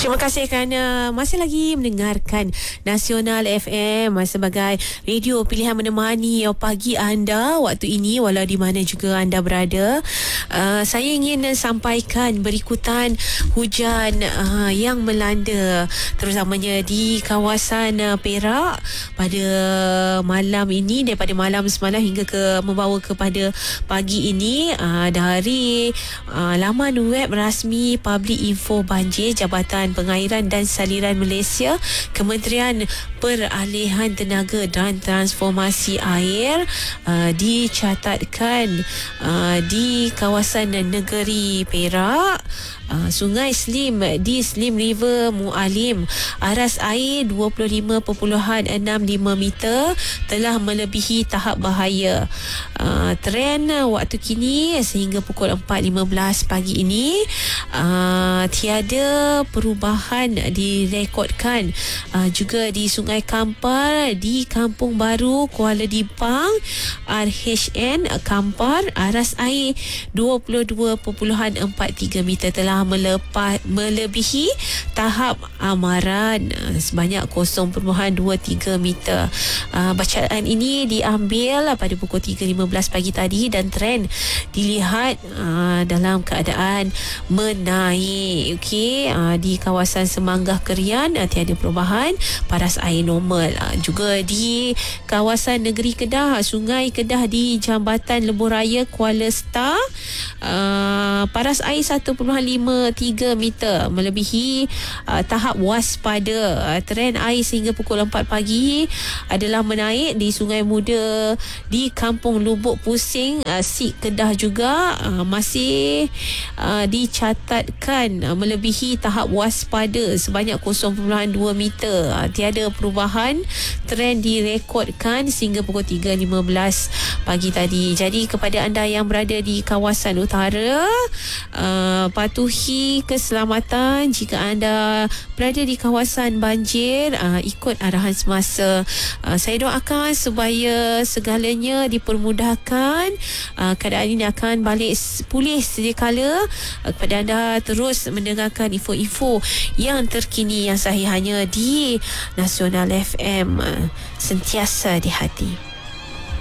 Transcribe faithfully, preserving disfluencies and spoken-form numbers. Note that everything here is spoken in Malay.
Terima kasih kerana masih lagi mendengarkan Nasional F M sebagai radio pilihan menemani pagi anda waktu ini walau di mana juga anda berada. Uh, saya ingin sampaikan berikutan hujan uh, yang melanda terutamanya di kawasan uh, Perak pada malam ini, daripada malam semalam hingga ke membawa kepada pagi ini. Uh, dari uh, laman web rasmi Public Info Banjir Jabatan Pengairan dan Saliran Malaysia, Kementerian Peralihan Tenaga dan Transformasi Air uh, dicatatkan uh, di kawasan negeri Perak, uh, Sungai Slim di Slim River Mualim, aras air dua puluh lima perpuluhan enam lima meter telah melebihi tahap bahaya. Uh, trend waktu kini sehingga pukul empat lima belas pagi ini uh, tiada perubahan direkodkan. Uh, juga di Sungai Kampar di Kampung Baru Kuala Dipang, R H N Kampar, aras air dua puluh dua perpuluhan empat tiga meter telah melepas, melebihi tahap amaran uh, sebanyak kosong perpuluhan dua tiga meter. Uh, bacaan ini diambil pada pukul tiga lima belas pagi tadi dan trend dilihat uh, dalam keadaan menaik. Okey, uh, di kawasan Semanggah Kerian uh, tiada perubahan, paras air normal. Uh, juga di kawasan negeri Kedah, Sungai Kedah di Jambatan Lebuh Raya Kuala Star, uh, paras air satu perpuluhan lima tiga meter melebihi uh, tahap waspada. Uh, trend air sehingga pukul empat pagi adalah menaik di Sungai Muda di Kampung Lubuk Pusing, uh, Sik Kedah juga uh, masih uh, dicatatkan uh, melebihi tahap waspada sebanyak kosong perpuluhan dua meter. Uh, tiada perubahan, trend direkodkan sehingga pukul tiga lima belas pagi tadi. Jadi kepada anda yang berada di kawasan utara, uh, patuhi keselamatan. Jika anda berada di kawasan banjir, uh, ikut arahan semasa. Uh, saya doakan supaya segalanya dipermudahkan. Uh, keadaan ini akan balik pulih sedia kala. Uh, kepada anda terus mendengarkan info-info yang terkini yang sahih hanya di Nasional F M, uh, sentiasa di hati.